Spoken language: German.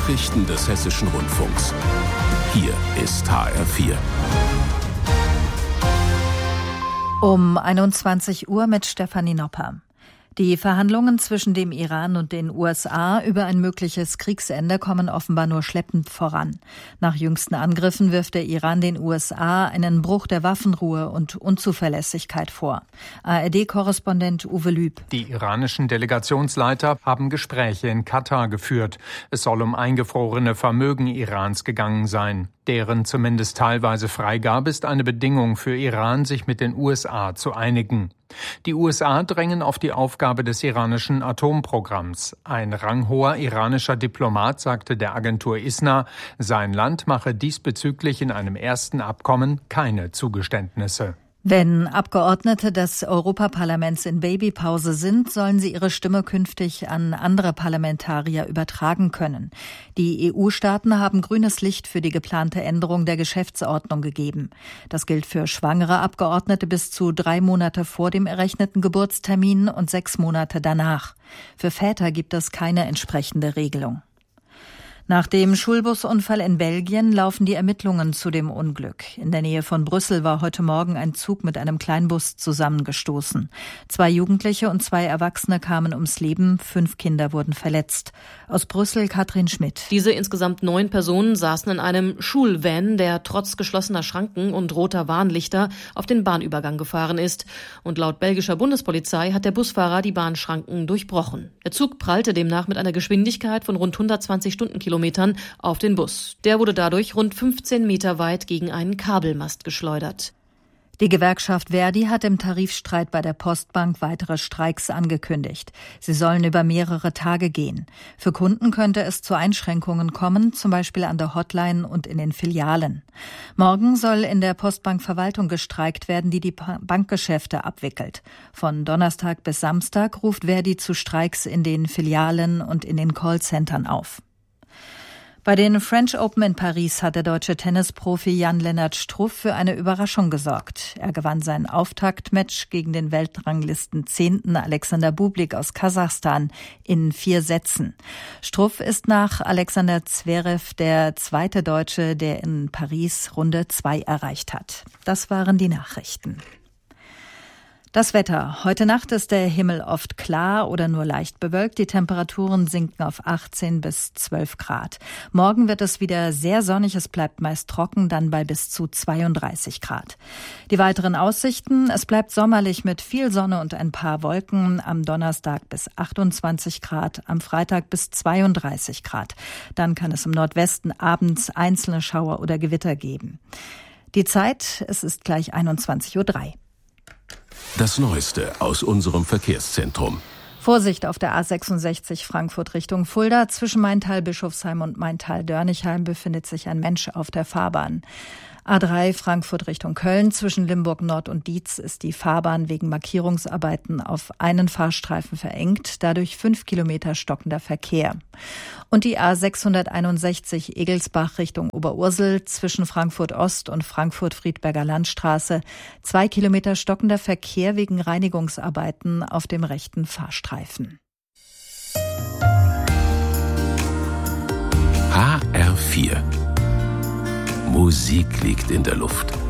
Nachrichten des Hessischen Rundfunks. Hier ist HR4. Um 21 Uhr mit Stefanie Nopper. Die Verhandlungen zwischen dem Iran und den USA über ein mögliches Kriegsende kommen offenbar nur schleppend voran. Nach jüngsten Angriffen wirft der Iran den USA einen Bruch der Waffenruhe und Unzuverlässigkeit vor. ARD-Korrespondent Uwe Lüb. Die iranischen Delegationsleiter haben Gespräche in Katar geführt. Es soll um eingefrorene Vermögen Irans gegangen sein. Deren zumindest teilweise Freigabe ist eine Bedingung für Iran, sich mit den USA zu einigen. Die USA drängen auf die Aufgabe des iranischen Atomprogramms. Ein ranghoher iranischer Diplomat sagte der Agentur ISNA, sein Land mache diesbezüglich in einem ersten Abkommen keine Zugeständnisse. Wenn Abgeordnete des Europaparlaments in Babypause sind, sollen sie ihre Stimme künftig an andere Parlamentarier übertragen können. Die EU-Staaten haben grünes Licht für die geplante Änderung der Geschäftsordnung gegeben. Das gilt für schwangere Abgeordnete bis zu 3 Monate vor dem errechneten Geburtstermin und 6 Monate danach. Für Väter gibt es keine entsprechende Regelung. Nach dem Schulbusunfall in Belgien laufen die Ermittlungen zu dem Unglück. In der Nähe von Brüssel war heute Morgen ein Zug mit einem Kleinbus zusammengestoßen. 2 Jugendliche und 2 Erwachsene kamen ums Leben, 5 Kinder wurden verletzt. Aus Brüssel Katrin Schmidt. Diese insgesamt 9 Personen saßen in einem Schulvan, der trotz geschlossener Schranken und roter Warnlichter auf den Bahnübergang gefahren ist. Und laut belgischer Bundespolizei hat der Busfahrer die Bahnschranken durchbrochen. Der Zug prallte demnach mit einer Geschwindigkeit von rund 120 Stundenkilometern auf den Bus. Der wurde dadurch rund 15 Meter weit gegen einen Kabelmast geschleudert. Die Gewerkschaft Verdi hat im Tarifstreit bei der Postbank weitere Streiks angekündigt. Sie sollen über mehrere Tage gehen. Für Kunden könnte es zu Einschränkungen kommen, zum Beispiel an der Hotline und in den Filialen. Morgen soll in der Postbankverwaltung gestreikt werden, die Bankgeschäfte abwickelt. Von Donnerstag bis Samstag ruft Verdi zu Streiks in den Filialen und in den Callcentern auf. Bei den French Open in Paris hat der deutsche Tennisprofi Jan-Lennart Struff für eine Überraschung gesorgt. Er gewann sein Auftaktmatch gegen den Weltranglisten 10. Alexander Bublik aus Kasachstan in 4 Sätzen. Struff ist nach Alexander Zverev der 2. Deutsche, der in Paris Runde 2 erreicht hat. Das waren die Nachrichten. Das Wetter. Heute Nacht ist der Himmel oft klar oder nur leicht bewölkt. Die Temperaturen sinken auf 18 bis 12 Grad. Morgen wird es wieder sehr sonnig. Es bleibt meist trocken, dann bei bis zu 32 Grad. Die weiteren Aussichten. Es bleibt sommerlich mit viel Sonne und ein paar Wolken. Am Donnerstag bis 28 Grad, am Freitag bis 32 Grad. Dann kann es im Nordwesten abends einzelne Schauer oder Gewitter geben. Die Zeit, es ist gleich 21:03 Uhr. Das Neueste aus unserem Verkehrszentrum. Vorsicht auf der A66 Frankfurt Richtung Fulda. Zwischen Maintal-Bischofsheim und Maintal-Dörnichheim befindet sich ein Mensch auf der Fahrbahn. A3 Frankfurt Richtung Köln. Zwischen Limburg Nord und Dietz ist die Fahrbahn wegen Markierungsarbeiten auf einen Fahrstreifen verengt. Dadurch 5 Kilometer stockender Verkehr. Und die A661 Egelsbach Richtung Oberursel. Zwischen Frankfurt Ost und Frankfurt-Friedberger Landstraße 2 Kilometer stockender Verkehr wegen Reinigungsarbeiten auf dem rechten Fahrstreifen. HR4. Musik liegt in der Luft.